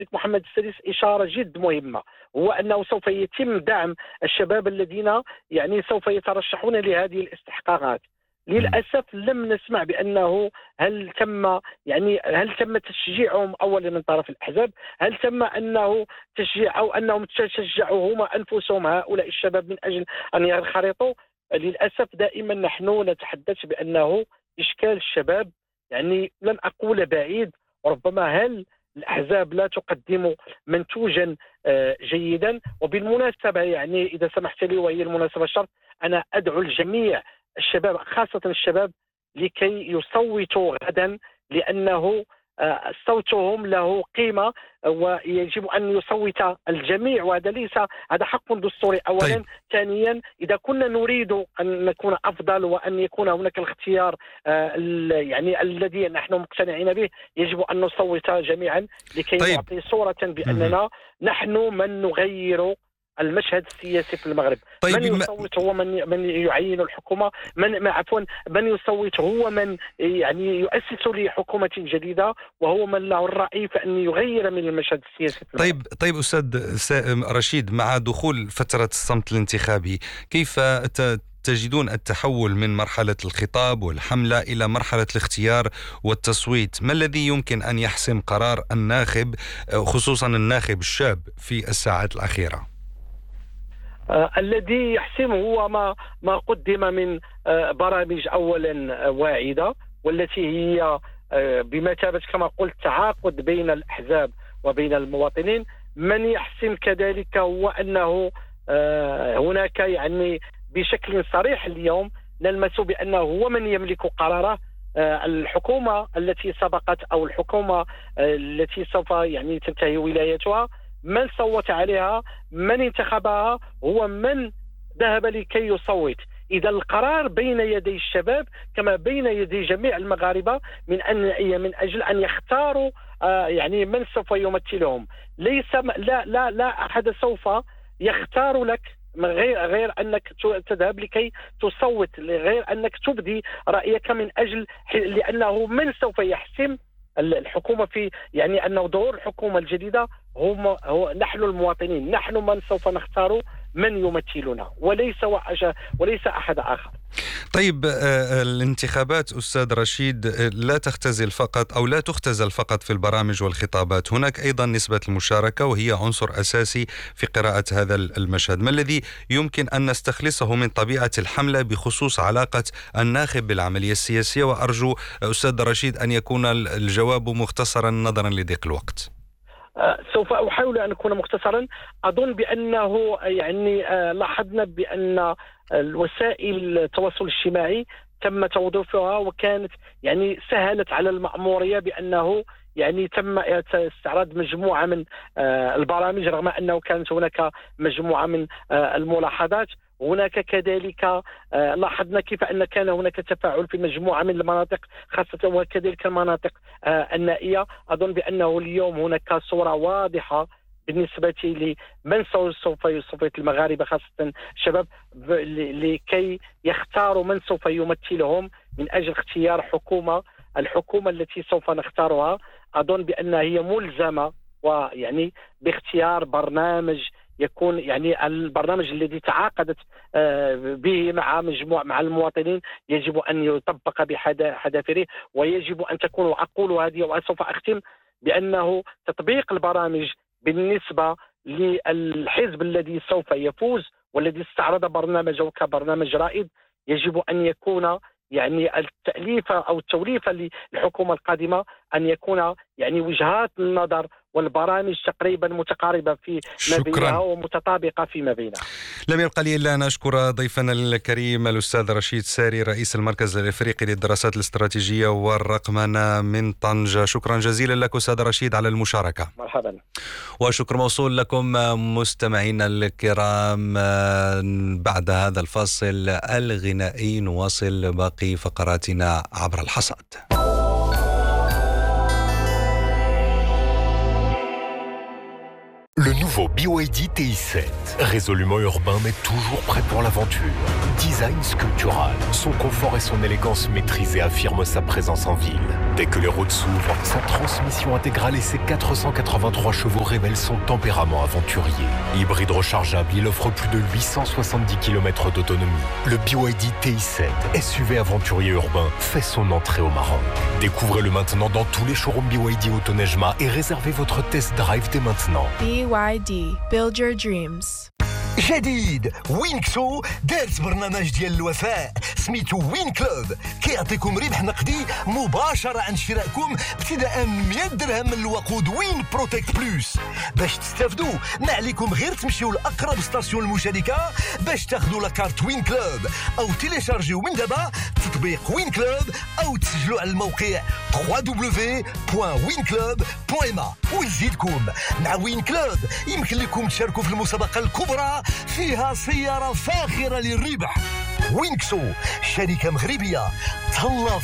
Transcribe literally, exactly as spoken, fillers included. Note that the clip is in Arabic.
الملك محمد السادس إشارة جد مهمة، هو أنه سوف يتم دعم الشباب الذين يعني سوف يترشحون لهذه الاستحقاقات. للأسف لم نسمع بأنه هل تم يعني هل تم تشجيعهم أولا من طرف الأحزاب، هل تم أنه تشجيع أو أنهم تشجعوا هما أنفسهم هؤلاء الشباب من أجل أن ينخرطوا. للأسف دائما نحن نتحدث بأنه إشكال الشباب يعني لن أقول بعيد، ربما هل الأحزاب لا تقدم منتوجا جيدا. وبالمناسبة يعني إذا سمحت لي وهي المناسبة الشرط، أنا أدعو الجميع الشباب خاصة الشباب لكي يصوتوا غدا، لأنه صوتهم له قيمة ويجب أن يصوت الجميع، وهذا ليس هذا حق دستوري أولا. طيب. ثانيا إذا كنا نريد أن نكون أفضل وأن يكون هناك الاختيار يعني الذي نحن مقتنعين به، يجب أن نصوت جميعا لكي طيب. نعطي صورة بأننا نحن من نغير المشهد السياسي في المغرب. طيب. من يصوت هو من من يعين الحكومه، من عفوا من يصوت هو من يعني يؤسس لحكومه جديده، وهو من له الرأي فان يغير من المشهد السياسي في المغرب. طيب طيب استاذ رشيد، مع دخول فتره الصمت الانتخابي كيف تجدون التحول من مرحله الخطاب والحمله الى مرحله الاختيار والتصويت؟ ما الذي يمكن ان يحسم قرار الناخب، خصوصا الناخب الشاب، في الساعات الاخيره؟ آه الذي يحسم هو ما ما قدم من آه برامج اولا واعده، والتي هي آه بمثابه كما قلت تعاقد بين الاحزاب وبين المواطنين. من يحسم كذلك هو انه آه هناك يعني بشكل صريح اليوم نلمس بانه هو من يملك قراره. آه الحكومه التي سبقت او الحكومه آه التي سوف يعني تنتهي ولايتها، من صوت عليها من انتخبها هو من ذهب لكي يصوت. إذا القرار بين يدي الشباب كما بين يدي جميع المغاربة من أن من أجل أن يختاروا آه يعني من سوف يمثلهم. ليس لا لا لا أحد سوف يختار لك غير غير أنك تذهب لكي تصوت، غير أنك تبدي رأيك من أجل لأنه من سوف يحسم الحكومة في يعني أنه دور الحكومة الجديدة هم هو نحن المواطنين، نحن من سوف نختار من يمثلنا وليس وليس أحد آخر. طيب الانتخابات أستاذ رشيد لا تختزل فقط أو لا تختزل فقط في البرامج والخطابات، هناك أيضا نسبة المشاركة وهي عنصر أساسي في قراءة هذا المشهد. ما الذي يمكن أن نستخلصه من طبيعة الحملة بخصوص علاقة الناخب بالعملية السياسية؟ وأرجو أستاذ رشيد أن يكون الجواب مختصرا نظرا لضيق الوقت. سوف أحاول أن أكون مختصرا. أظن بأنه يعني لاحظنا بأن الوسائل التواصل الاجتماعي تم توظيفها وكانت يعني سهلت على المأمورية بأنه يعني تم استعراض مجموعة من البرامج رغم أنه كانت هناك مجموعة من الملاحظات. هناك كذلك لاحظنا كيف أن كان هناك تفاعل في مجموعة من المناطق خاصة وكذلك المناطق النائية. أظن بأنه اليوم هناك صورة واضحة بالنسبة لمن سوف يصوت المغاربة خاصة الشباب لكي يختاروا من سوف يمثلهم من أجل اختيار حكومة. الحكومة التي سوف نختارها أظن بأنها هي ملزمة ويعني باختيار برنامج يكون يعني البرنامج الذي تعاقدت به مع مجموعة مع المواطنين يجب أن يطبق بحذافيره، ويجب أن تكون أقول هذه وسوف أختم بأنه تطبيق البرامج بالنسبة للحزب الذي سوف يفوز والذي استعرض برنامجه كبرنامج رائد يجب أن يكون يعني التأليف أو التوليفة للحكومة القادمة أن يكون يعني وجهات النظر والبرامج تقريبا متقاربة في ما بينها ومتطابقة فيما بينها. لم يبقى لي إلا أن أشكر ضيفنا الكريم الأستاذ رشيد ساري رئيس المركز الإفريقي للدراسات الاستراتيجية والرقمنة من طنجة. شكرا جزيلا لك أستاذ رشيد على المشاركة. مرحبا. وشكر موصول لكم مستمعينا الكرام. بعد هذا الفاصل الغنائي نواصل باقي فقراتنا عبر الحصاد. Le nouveau B Y D T I sept, résolument urbain mais toujours prêt pour l'aventure. Design sculptural, son confort et son élégance maîtrisée affirment sa présence en ville. Dès que les routes s'ouvrent, sa transmission intégrale et ses quatre cent quatre-vingt-trois chevaux révèlent son tempérament aventurier. Hybride rechargeable, il offre plus de huit cent soixante-dix kilomètres d'autonomie. Le B Y D T I sept, S U V aventurier urbain, fait son entrée au Maroc. Découvrez-le maintenant dans tous les showrooms B Y D Autonejma et réservez votre test drive dès maintenant. B Y D. Build your dreams. جديد وينكسو دارت برنامج ديال الوفاء سميتو وين كلوب كيعطيكم ربح نقدي مباشرة عن شرائكم ابتداء من مية درهم من الوقود وين بروتكت بلوس. باش تستافدوا ما عليكم غير تمشيو لأقرب ستاسيون المشاركة باش تاخذوا لاكارت وين كلوب أو تيليشارجيو من دابا تطبيق وين كلوب أو تسجلوا على الموقع دبليو دبليو دبليو بوان وين كلوب بوان ام. ونزيدكم مع وين كلوب يمكن لكم تشاركوا في المسابقة الكبرى فيها سيارة فاخرة للربح. وينكسو شركة مغربية تهلا